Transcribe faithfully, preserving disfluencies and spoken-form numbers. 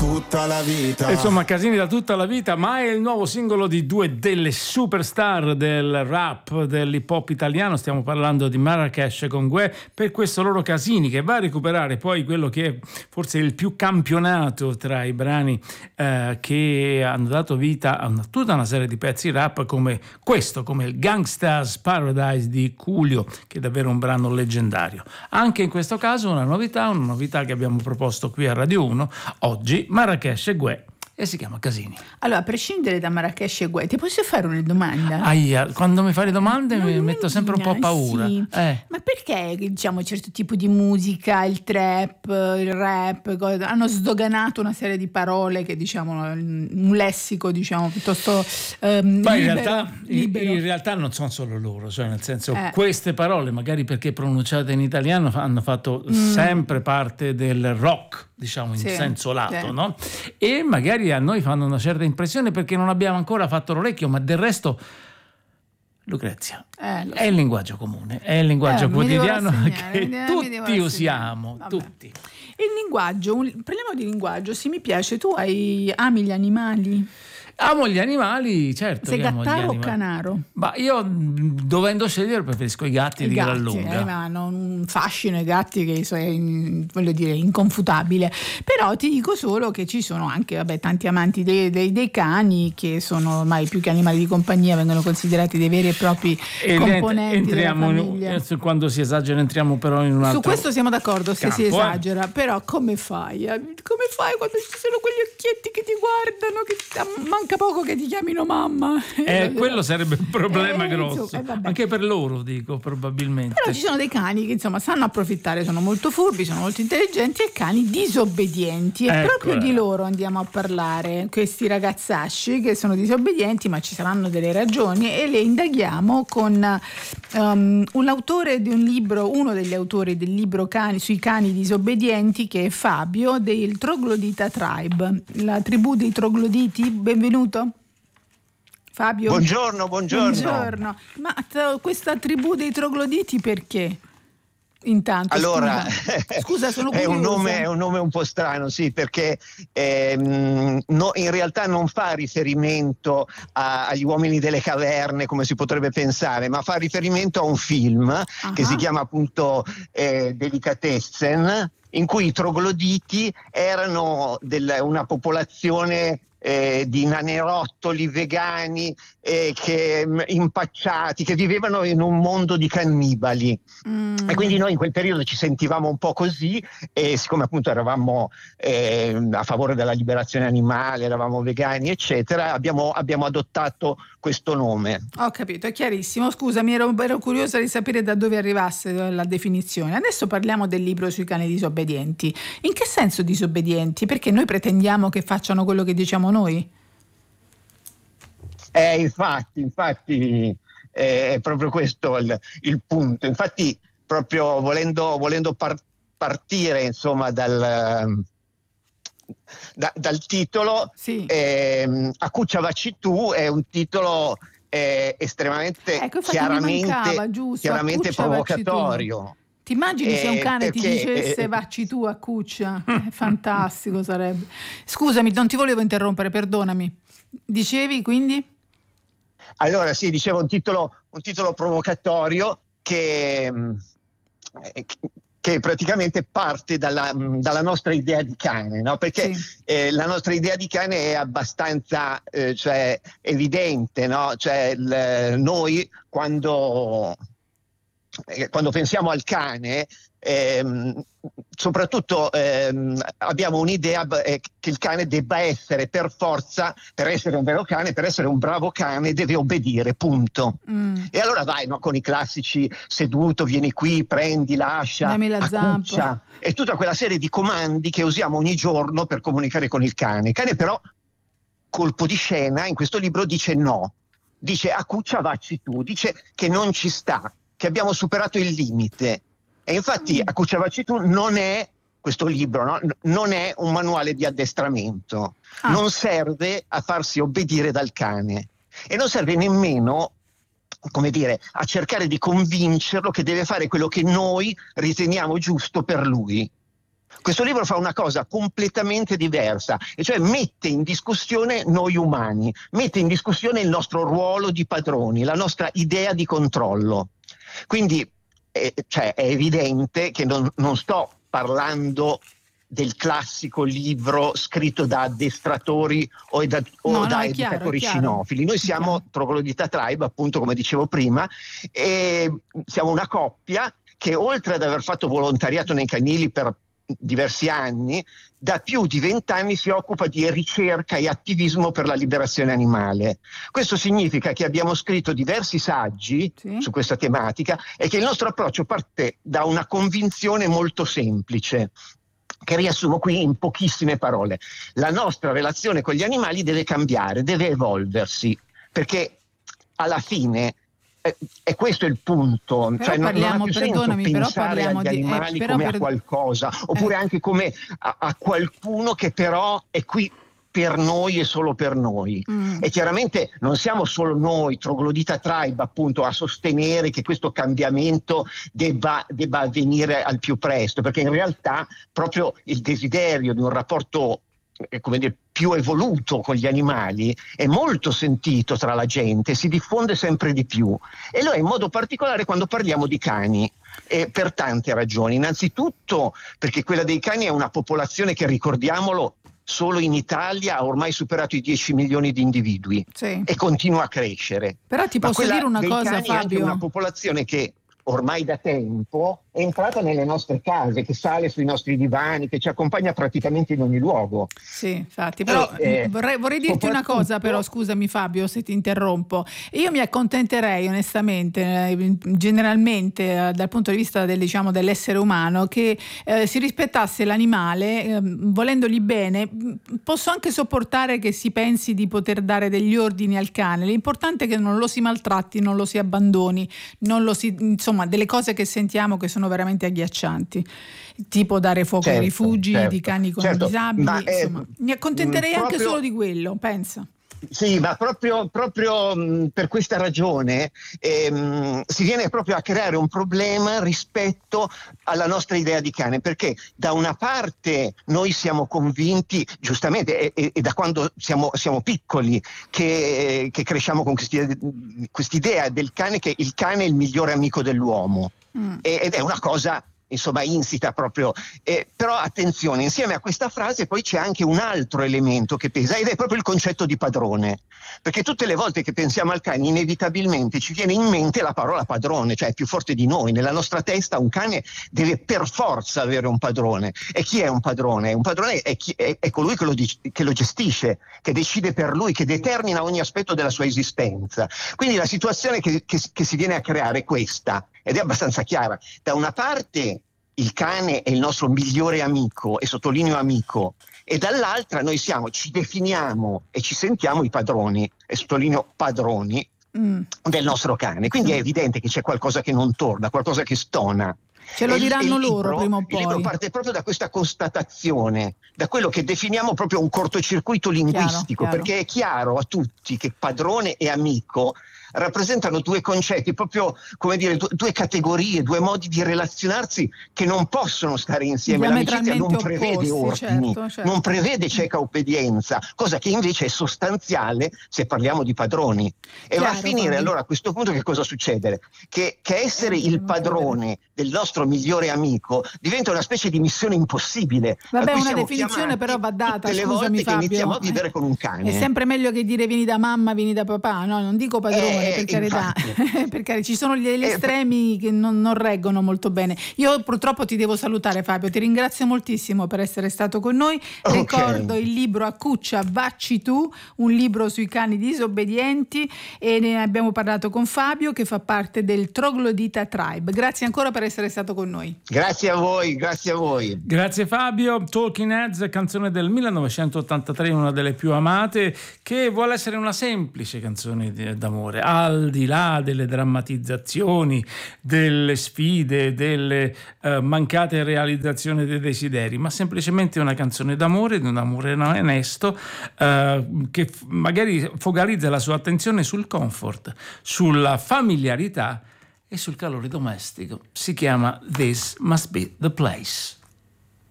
tutta la vita. Insomma, Casini da tutta la vita, ma è il nuovo singolo di due delle superstar del rap, dell'hip hop italiano. Stiamo parlando di Marracash con Guè, per questo loro Casini, che va a recuperare poi quello che è forse il più campionato tra i brani eh, che hanno dato vita a una, tutta una serie di pezzi rap come questo, come il Gangsta's Paradise di Coolio, che è davvero un brano leggendario. Anche in questo caso una novità, una novità che abbiamo proposto qui a Radio uno oggi, Marracash e Guè, e si chiama Casini. Allora, a prescindere da Marracash e Guè, ti posso fare una domanda? Aia, quando mi fai le domande No, mi non metto sempre un po' paura. Sì. Eh. Ma perché, diciamo, un certo tipo di musica, il trap, il rap, cosa, hanno sdoganato una serie di parole che, diciamo, un lessico, diciamo, piuttosto ehm, Ma in libero, realtà, libero. in realtà non sono solo loro, cioè nel senso Eh. queste parole, magari perché pronunciate in italiano, hanno fatto mm. sempre parte del rock, diciamo in Sì, senso lato, sì. no? E magari a noi fanno una certa impressione perché non abbiamo ancora fatto l'orecchio, ma del resto, Lucrezia, Eh, lo è il linguaggio comune, è il linguaggio Eh, mi devo quotidiano rassegnare, che mi devo- mi devo tutti rassegnare. usiamo, Vabbè. tutti. Il linguaggio, un- parliamo di linguaggio, sì, mi piace. Tu hai, ami gli animali? Amo gli animali, certo. Sei che amo gli gattaro o animali. canaro? Ma io, mh, dovendo scegliere, preferisco i gatti I di gran gatti, lunga. eh, ma hanno un fascino i gatti che so, è in- voglio dire inconfutabile. Però ti dico solo che ci sono anche vabbè, tanti amanti dei, dei- dei cani che sono ormai più che animali di compagnia, vengono considerati dei veri e propri E componenti entriamo della in- famiglia. su- quando si esagera entriamo però in un altro Su questo siamo d'accordo se si campo, eh. esagera, però come fai? eh? Come fai quando ci sono quegli occhietti che ti guardano, che ah, manca poco che ti chiamino mamma? Eh, quello sarebbe un problema Eh, grosso, insomma, eh, vabbè. anche per loro, dico, probabilmente. Però ci sono dei cani che insomma sanno approfittare, sono molto furbi, sono molto intelligenti, e cani disobbedienti. E Eccola. proprio di loro andiamo a parlare, questi ragazzacci che sono disobbedienti, ma ci saranno delle ragioni e le indaghiamo con um, un autore di un libro, uno degli autori del libro cani, sui cani disobbedienti, che è Fabio del Troglodita Tribe, la tribù dei trogloditi. Benvenuto. Fabio? Buongiorno, buongiorno. Buongiorno. Ma t- questa tribù dei trogloditi perché? Intanto, Allora, scusa, scusa sono è un, curiosa. nome, è un nome un po' strano, sì, perché ehm, no, in realtà non fa riferimento a- agli uomini delle caverne, come si potrebbe pensare, ma fa riferimento a un film Ah. che si chiama appunto eh, Delicatessen, in cui i trogloditi erano del- una popolazione eh, di nanerottoli vegani eh, che mh, impacciati, che vivevano in un mondo di cannibali. Mm. E quindi noi in quel periodo ci sentivamo un po' così, e siccome appunto eravamo eh, a favore della liberazione animale, eravamo vegani eccetera, abbiamo, abbiamo adottato questo nome. Ho capito, è chiarissimo. Scusami, ero, ero curiosa di sapere da dove arrivasse la definizione. Adesso parliamo del libro sui cani disobbedienti. In che senso disobbedienti? Perché noi pretendiamo che facciano quello che diciamo noi? Eh, infatti, infatti eh, è proprio questo il, il punto. Infatti, proprio volendo, volendo par- partire insomma dal, da- dal titolo, Sì. ehm, Accuccia vacci tu è un titolo eh, estremamente Ecco, infatti mi chiaramente, mancava, giusto, chiaramente Accuccia vacci tu. provocatorio. Ti immagini se un Eh, cane ti perché, dicesse eh, vacci tu a cuccia? Eh, fantastico sarebbe. Scusami, non ti volevo interrompere, perdonami. Dicevi quindi? Allora sì, dicevo un titolo, un titolo provocatorio che, mh, eh, che praticamente parte dalla, mh, dalla nostra idea di cane, no? Perché Sì. eh, la nostra idea di cane è abbastanza eh, cioè, evidente, no? Cioè, il- noi quando, eh, quando pensiamo al cane, ehm, soprattutto ehm, abbiamo un'idea eh, che il cane debba essere per forza, per essere un vero cane, per essere un bravo cane deve obbedire, punto. Mm. E allora vai, no, con i classici seduto, vieni qui, prendi, lascia, Dammi la zampa. accuccia, e tutta quella serie di comandi che usiamo ogni giorno per comunicare con il cane. Il cane però, colpo di scena, in questo libro dice no, dice accuccia vacci tu, dice che non ci sta, che abbiamo superato il limite. E infatti Accuccia vacci tu non è, questo libro, no? non è un manuale di addestramento, Ah. non serve a farsi obbedire dal cane e non serve nemmeno, come dire, a cercare di convincerlo che deve fare quello che noi riteniamo giusto per lui. Questo libro fa una cosa completamente diversa, e cioè mette in discussione noi umani, mette in discussione il nostro ruolo di padroni, la nostra idea di controllo. Quindi eh, cioè, è evidente che non, non sto parlando del classico libro scritto da addestratori o da, o no, da no, educatori chiaro, cinofili. Noi siamo Troglodita Tribe, appunto, come dicevo prima, e siamo una coppia che, oltre ad aver fatto volontariato nei canili per diversi anni, da più di vent'anni si occupa di ricerca e attivismo per la liberazione animale. Questo significa che abbiamo scritto diversi saggi sì. su questa tematica, e che il nostro approccio parte da una convinzione molto semplice, che riassumo qui in pochissime parole. La nostra relazione con gli animali deve cambiare, deve evolversi, perché alla fine eh, è questo il punto. Però cioè, non, non ha più senso pensare agli di, animali eh, come per... a qualcosa, oppure eh. anche come a, a qualcuno che però è qui per noi e solo per noi. Mm. E chiaramente non siamo solo noi, Troglodita Tribe, appunto, a sostenere che questo cambiamento debba, debba avvenire al più presto, perché in realtà proprio il desiderio di un rapporto eh, come dire, più evoluto con gli animali è molto sentito tra la gente, si diffonde sempre di più, e lo è in modo particolare quando parliamo di cani. E per tante ragioni. Innanzitutto perché quella dei cani è una popolazione che, ricordiamolo, solo in Italia ha ormai superato i dieci milioni di individui sì. e continua a crescere. Però ti Ma posso dire una dei cosa, cani Fabio. È anche una popolazione che ormai da tempo è entrata nelle nostre case, che sale sui nostri divani, che ci accompagna praticamente in ogni luogo. Sì, infatti, però eh, vorrei, vorrei dirti una cosa, però scusami Fabio se ti interrompo. Io mi accontenterei onestamente, generalmente eh, dal punto di vista del, diciamo, dell'essere umano, che eh, si rispettasse l'animale, eh, volendogli bene. Posso anche sopportare che si pensi di poter dare degli ordini al cane, l'importante è che non lo si maltratti, non lo si abbandoni, non lo si, insomma, delle cose che sentiamo che sono veramente agghiaccianti, tipo dare fuoco certo, ai rifugi certo, di cani con certo, disabili, ma, insomma, eh, mi accontenterei proprio, anche solo di quello, pensa. Sì, ma proprio, proprio mh, per questa ragione ehm, si viene proprio a creare un problema rispetto alla nostra idea di cane, perché da una parte noi siamo convinti, giustamente, e, e, e da quando siamo, siamo piccoli, che, che cresciamo con quest'idea del cane, che il cane è il migliore amico dell'uomo, mm. ed è una cosa insomma insita proprio, eh, però attenzione, insieme a questa frase poi c'è anche un altro elemento che pesa, ed è proprio il concetto di padrone, perché tutte le volte che pensiamo al cane inevitabilmente ci viene in mente la parola padrone, cioè è più forte di noi. Nella nostra testa un cane deve per forza avere un padrone. E chi è un padrone? Un padrone è, chi, è, è colui che lo, che lo gestisce, che decide per lui, che determina ogni aspetto della sua esistenza. Quindi la situazione che, che, che si viene a creare è questa, ed è abbastanza chiara. Da una parte il cane è il nostro migliore amico, e sottolineo amico, e dall'altra noi siamo, ci definiamo e ci sentiamo i padroni, e sottolineo padroni, mm. del nostro cane. Quindi è evidente che c'è qualcosa che non torna, qualcosa che stona. Ce lo diranno loro libro, prima o poi. Il libro parte proprio da questa constatazione, da quello che definiamo proprio un cortocircuito linguistico, chiaro, chiaro. Perché è chiaro a tutti che padrone e amico rappresentano due concetti, proprio come dire, due categorie, due modi di relazionarsi che non possono stare insieme. L'amicizia non prevede opposti, ordini, certo, certo. non prevede cieca obbedienza, cosa che invece è sostanziale se parliamo di padroni. E Chiaro, va a finire quindi. Allora a questo punto che cosa succede? Che, che essere il padrone del nostro migliore amico diventa una specie di missione impossibile. Vabbè, una definizione però va data, tutte le scusami volte Fabio. Che iniziamo a vivere con un cane. È sempre meglio che dire vieni da mamma, vieni da papà, no? Non dico padrone. Eh, per carità, perché ci sono degli estremi che non, non reggono molto bene. Io purtroppo ti devo salutare Fabio, ti ringrazio moltissimo per essere stato con noi. Okay. Ricordo il libro A Cuccia Vacci Tu, un libro sui cani disobbedienti, e ne abbiamo parlato con Fabio che fa parte del Troglodita Tribe. Grazie ancora per essere stato con noi. Grazie a voi, grazie a voi. Grazie Fabio. Talking Heads, canzone del millenovecentottantatré, una delle più amate, che vuole essere una semplice canzone d'amore, al di là delle drammatizzazioni, delle sfide, delle uh, mancate realizzazioni dei desideri, ma semplicemente una canzone d'amore, di un amore onesto, uh, che f- magari focalizza la sua attenzione sul comfort, sulla familiarità e sul calore domestico. Si chiama This Must Be the Place.